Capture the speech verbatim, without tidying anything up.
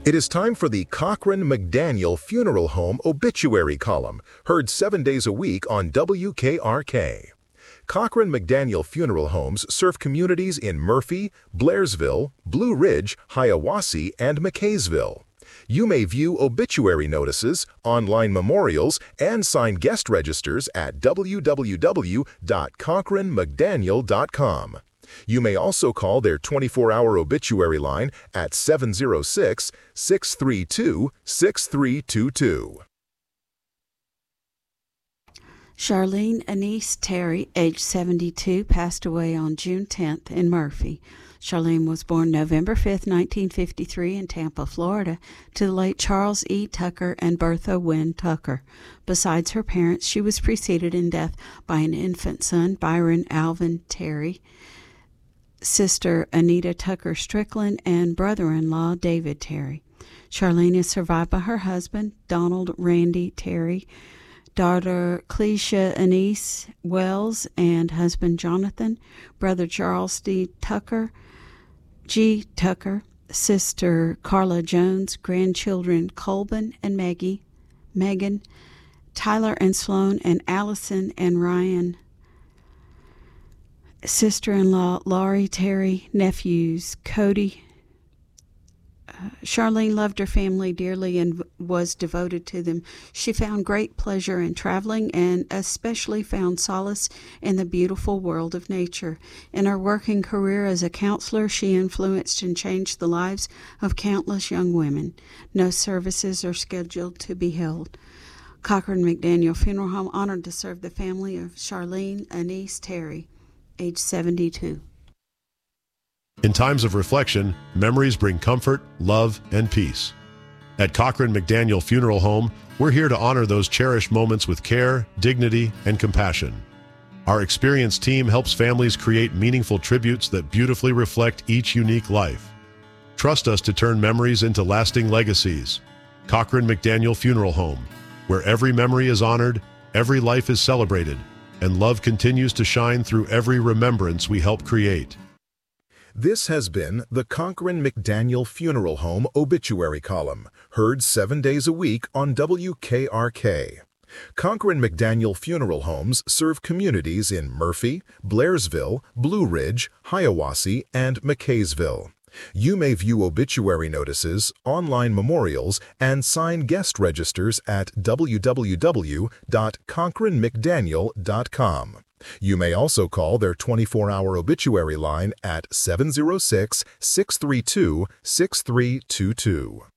It is time for the Cochran McDaniel Funeral Home Obituary Column, heard seven days a week on W K R K. Cochran McDaniel Funeral Homes serve communities in Murphy, Blairsville, Blue Ridge, Hiawassee, and McKaysville. You may view obituary notices, online memorials, and sign guest registers at w w w dot cochran mcdaniel dot com. You may also call their twenty-four hour obituary line at seven zero six, six three two, six three two two. Charlene Anise Terry, age seventy-two, passed away on June tenth in Murphy. Charlene was born November fifth, nineteen fifty-three in Tampa, Florida, to the late Charles E. Tucker and Bertha Wynn Tucker. Besides her parents, she was preceded in death by an infant son, Byron Alvin Terry, sister Anita Tucker Strickland, and brother-in-law David Terry. Charlene is survived by her husband, Donald Randy Terry, daughter Clecia Anise Wells, and husband Jonathan, brother Charles D. Tucker, G. Tucker, sister Carla Jones, grandchildren Colbin and Maggie, Megan, Tyler and Sloan, and Allison and Ryan, sister-in-law Laurie Terry, nephews Cody. Uh, Charlene loved her family dearly and was devoted to them. She found great pleasure in traveling and especially found solace in the beautiful world of nature. In her working career as a counselor, she influenced and changed the lives of countless young women. No services are scheduled to be held. Cochran McDaniel Funeral Home honored to serve the family of Charlene Anise Terry, age seventy-two. In times of reflection, memories bring comfort, love, and peace. At Cochran McDaniel Funeral Home, we're here to honor those cherished moments with care, dignity, and compassion. Our experienced team helps families create meaningful tributes that beautifully reflect each unique life. Trust us to turn memories into lasting legacies. Cochran McDaniel Funeral Home, where every memory is honored, every life is celebrated, and love continues to shine through every remembrance we help create. This has been the Cochran McDaniel Funeral Home Obituary Column, heard seven days a week on W K R K. Cochran McDaniel Funeral Homes serve communities in Murphy, Blairsville, Blue Ridge, Hiawassee, and McKaysville. You may view obituary notices, online memorials, and sign guest registers at w w w dot cochran mcdaniel dot com. You may also call their twenty-four hour obituary line at seven zero six, six three two, six three two two.